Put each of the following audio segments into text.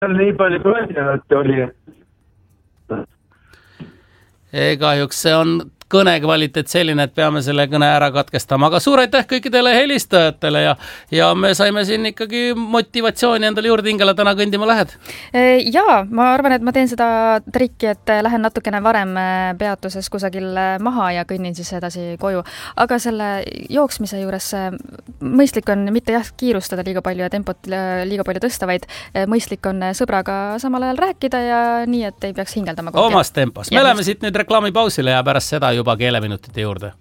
nii palju kõnelat oli. Kahjuks see on kõne kvaliteet selline, et peame selle kõne ära katkestama, aga suur aitäh kõikidele helistajatele ja me saime siin ikkagi motivatsiooni endale juurde hingele, täna kõndima lähed? Jaa, ma arvan, et ma teen seda trikki, et lähen natukene varem peatuses kusagil maha ja kõnnin siis edasi koju. Aga selle jooksmise juures mõistlik on mitte kiirustada liiga palju ja tempot liiga palju tõsta, vaid mõistlik on sõbraga samal ajal rääkida ja nii, et ei peaks hingeldama. Omas tempos. Me oleme siit nüüd reklaamipausile ja pärast seda juba keeleminutite juurde.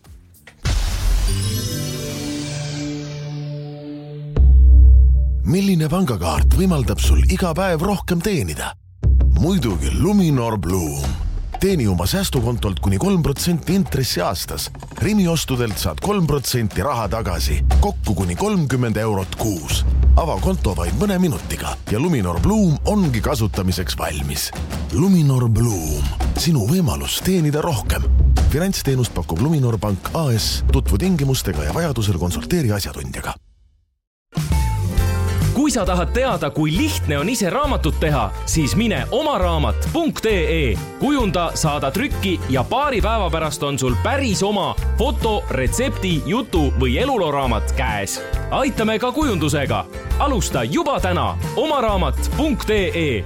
Milline pangakaart võimaldab sul iga päev rohkem teenida? Muidugi Luminor Bloom. Teeni oma säästukontolt kuni 3% intressi aastas. Rimi ostudelt saad 3% raha tagasi, kokku kuni 30 eurot kuus. Ava konto vaid mõne minutiga ja Luminor Bloom ongi kasutamiseks valmis. Luminor Bloom. Sinu võimalus teenida rohkem. Finantsteenust pakub Luminor Pank AS. Tutvu tingimustega ja vajadusel konsulteeri asjatundjaga. Kui sa tahad teada, kui lihtne on ise raamatut teha, siis mine omaraamat.ee. Kujunda, saada trükki ja paari päeva pärast on sul päris oma foto, retsepti, jutu või eluloraamat käes. Aitame ka kujundusega. Alusta juba täna omaraamat.ee.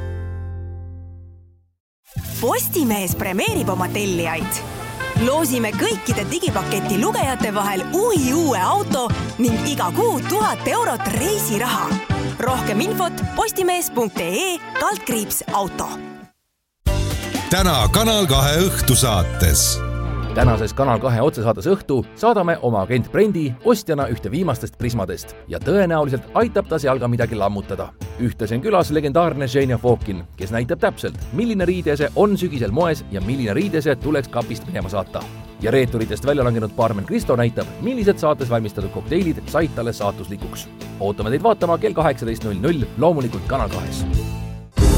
Postimees premeerib oma tellijaid. Loosime kõikide digipaketi lugejate vahel uue auto ning iga kuu 1000 eurot reisiraha. Rohkem infot postimees.ee/auto. Täna Kanal 2 õhtusaates. Tänases Kanal 2 otsesaates Õhtu saadame oma agent Brendi ostjana ühte viimastest prismadest ja tõenäoliselt aitab ta seal ka midagi lammutada. Ühtlasi on külas legendaarne Ženja Fokin, kes näitab täpselt, milline riidese on sügisel moes ja milline riidese tuleks kapist minema saata. Ja reeturitest välja langenud baarmen Kristo näitab, millised saates valmistatud kokteilid said talle saatuslikuks. Ootame teid vaatama kell 18.00 loomulikult Kanal 2.